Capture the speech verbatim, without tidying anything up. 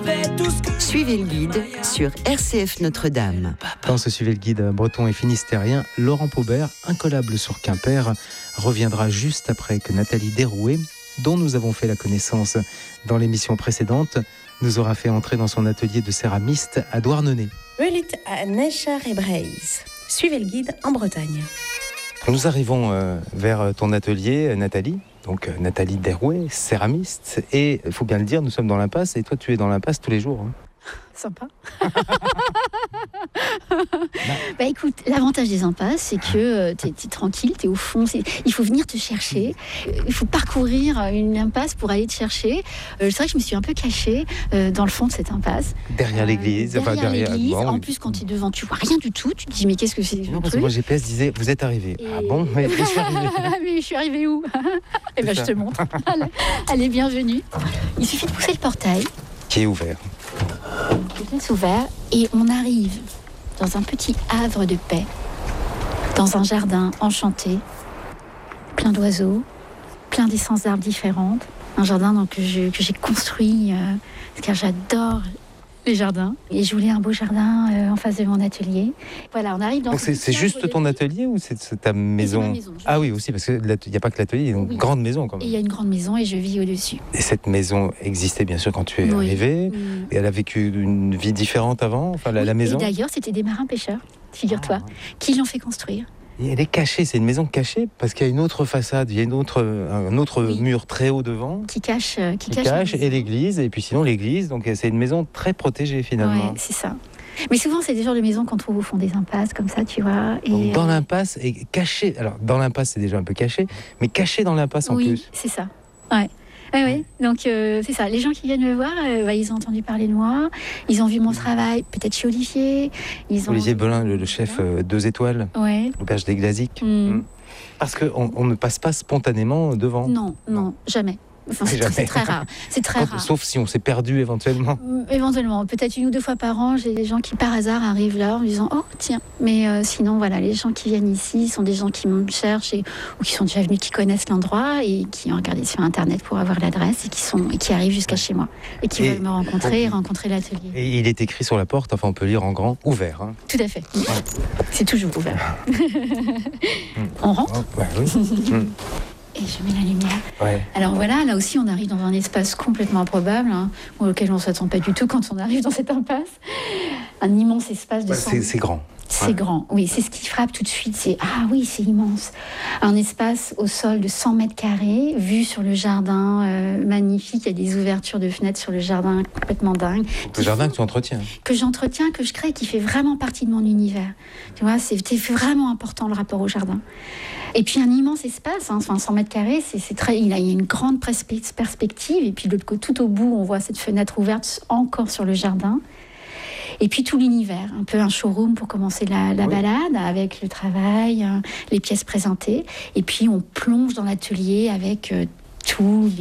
Suivez le guide sur R C F Notre-Dame. Dans ce Suivez le guide breton et finistérien, Laurent Paubert, incollable sur Quimper, reviendra juste après que Nathalie Derouet, dont nous avons fait la connaissance dans l'émission précédente, nous aura fait entrer dans son atelier de céramiste à Douarnenez. Suivez le guide en Bretagne. Nous arrivons euh, vers ton atelier, Nathalie. Donc euh, Nathalie Derouet, céramiste. Et il faut bien le dire, nous sommes dans l'impasse. Et toi, tu es dans l'impasse tous les jours. Hein. Sympa. Bah écoute, l'avantage des impasses, c'est que euh, t'es, t'es tranquille, t'es au fond. C'est... Il faut venir te chercher. Euh, il faut parcourir une impasse pour aller te chercher. Euh, c'est vrai que je me suis un peu cachée euh, dans le fond de cette impasse. Derrière l'église. Euh, derrière, enfin, derrière l'église. Bon, en oui. plus, quand tu es devant, tu vois rien du tout. Tu te dis, mais qu'est-ce que c'est que ce Non, parce que truc moi, G P S disait, vous êtes arrivé. Et... Ah bon, mais je suis arrivé. Mais je suis arrivée où? Eh ben, je te montre. Allez, allez, bienvenue. Il suffit de pousser le portail. Qui est ouvert. Je laisse ouvert et on arrive dans un petit havre de paix, dans un jardin enchanté, plein d'oiseaux, plein d'essences d'arbres différentes. Un jardin donc, que, je, que j'ai construit euh, car j'adore les jardins. Et je voulais un beau jardin euh, en face de mon atelier. Voilà, on arrive dans. Donc c'est, c'est juste ton atelier ou c'est, c'est ta maison? C'est ma maison. Ah oui, aussi, parce qu'il n'y a pas que l'atelier, il y a une Oui. grande maison quand même. Et il y a une grande maison et je vis au-dessus. Et cette maison existait bien sûr quand tu es Oui. arrivé. Oui. Et elle a vécu une vie différente avant, enfin la, la maison. Et d'ailleurs, c'était des marins-pêcheurs, figure-toi, Ah. qui l'ont fait construire. Et elle est cachée, c'est une maison cachée parce qu'il y a une autre façade, il y a une autre, un autre Oui. mur très haut devant. Qui cache, euh, qui Qui cache, cache, la maison. et l'église, et puis sinon l'église, donc c'est une maison très protégée finalement. Ouais, c'est ça. Mais souvent, c'est des genres de maisons qu'on trouve au fond des impasses, comme ça, tu vois. Et Donc dans euh, l'impasse, et caché, alors dans l'impasse c'est déjà un peu caché, mais caché dans l'impasse en oui, plus. c'est ça. Ouais. Ouais, ouais. Donc, euh, c'est ça. Les gens qui viennent me voir, euh, bah, ils ont entendu parler de moi, ils ont vu mon travail, peut-être chez Olivier. Ils ont... Olivier Belin, le, le chef euh, deux étoiles, Ouais. l'auberge des Glaziques. Mm. Mm. Parce qu'on on ne passe pas spontanément devant. Non, non, jamais. Enfin, c'est, Jamais. c'est très rare. C'est très Quand- rare. sauf si on s'est perdu éventuellement. Mm, Éventuellement, peut-être une ou deux fois par an, j'ai des gens qui par hasard arrivent là en me disant oh tiens. Mais euh, sinon voilà, les gens qui viennent ici sont des gens qui me cherchent et, ou qui sont déjà venus, qui connaissent l'endroit et qui ont regardé sur internet pour avoir l'adresse et qui sont et qui arrivent jusqu'à chez moi et qui Et- veulent me rencontrer et rencontrer l'atelier. Et il est écrit sur la porte, enfin on peut lire en grand, ouvert. Hein. Tout à fait. C'est toujours ouvert. On rentre Oh, ouais, oui. Mm. et je mets la lumière. Ouais. Alors voilà, là aussi on arrive dans un espace complètement improbable, hein, auquel on ne s'attend pas du tout quand on arrive dans cette impasse. Un immense espace de Ouais, cent c'est, c'est grand. C'est Ouais. grand, oui, c'est ce qui frappe tout de suite, c'est ah oui, c'est immense. Un espace au sol de cent mètres carrés, vue sur le jardin euh, magnifique, il y a des ouvertures de fenêtres sur le jardin complètement dingue. Le jardin que tu entretiens. Que j'entretiens, que je crée, qui fait vraiment partie de mon univers. Tu vois, c'est, c'est vraiment important le rapport au jardin. Et puis un immense espace, hein, enfin cent mètres carrés, c'est, c'est très, il a une grande perspe- perspective, et puis de l'autre côté, tout au bout, on voit cette fenêtre ouverte encore sur le jardin. Et puis tout l'univers, un peu un showroom pour commencer la, la Oui. balade, avec le travail, euh, les pièces présentées. Et puis on plonge dans l'atelier avec euh, tous les